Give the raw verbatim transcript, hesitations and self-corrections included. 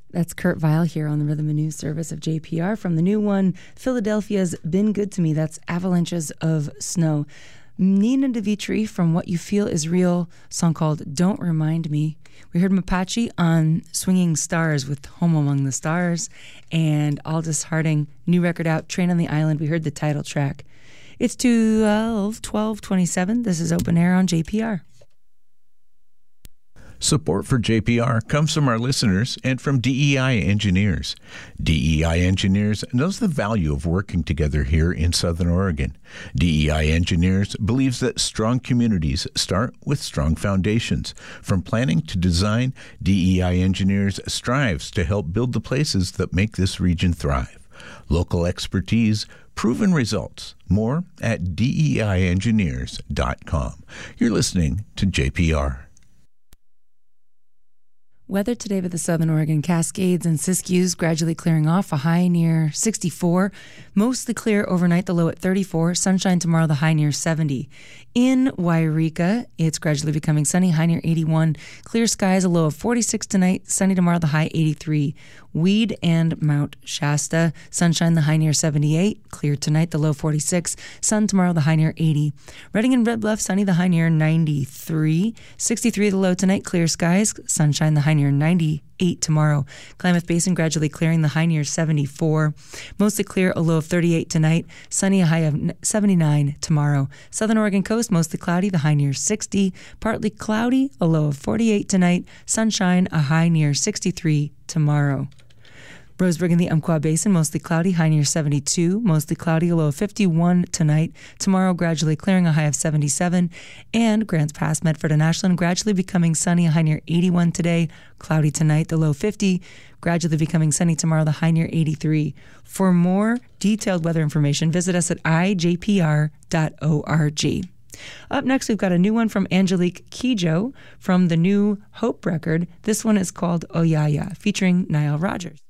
That's Kurt Vile here on the Rhythm and News service of J P R from the new one, Philadelphia's Been Good to Me. That's Avalanches of Snow. Nina DeVitri from What You Feel Is Real, song called Don't Remind Me. We heard Mapache on Swinging Stars with Home Among the Stars, and Aldous Harding, new record out, Train on the Island. We heard the title track. It's twelve, twelve twenty-seven. This is Open Air on J P R. Support for J P R comes from our listeners and from D E I Engineers. D E I Engineers knows the value of working together here in Southern Oregon. D E I Engineers believes that strong communities start with strong foundations. From planning to design, D E I Engineers strives to help build the places that make this region thrive. Local expertise, proven results. More at D E I engineers dot com. You're listening to J P R. Weather today with the Southern Oregon Cascades and Siskiyous gradually clearing off, a high near sixty-four. Mostly clear overnight, the low at thirty-four. Sunshine tomorrow, the high near seventy. In Wairika, it's gradually becoming sunny, high near eighty-one. Clear skies, a low of forty-six tonight. Sunny tomorrow, the high eighty-three. Weed and Mount Shasta, sunshine, the high near seventy-eight. Clear tonight, the low forty-six. Sun tomorrow, the high near eighty. Redding and Red Bluff, sunny, the high near ninety-three. sixty-three the low tonight, clear skies. Sunshine, the high near ninety-eight tomorrow. Klamath Basin gradually clearing, the high near seventy-four. Mostly clear, a low of thirty-eight tonight. Sunny, a high of seventy-nine tomorrow. Southern Oregon coast, mostly cloudy, the high near sixty. Partly cloudy, a low of forty-eight tonight. Sunshine, a high near sixty-three tomorrow. Roseburg and the Umpqua Basin, mostly cloudy, high near seventy-two. Mostly cloudy, a low of fifty-one tonight. Tomorrow, gradually clearing, a high of seventy-seven. And Grants Pass, Medford and Ashland, gradually becoming sunny, a high near eighty-one today. Cloudy tonight, the low fifty. Gradually becoming sunny tomorrow, the high near eighty-three. For more detailed weather information, visit us at i j p r dot org. Up next, we've got a new one from Angelique Kidjo from the new Hope record. This one is called Oyaya, featuring Nile Rodgers.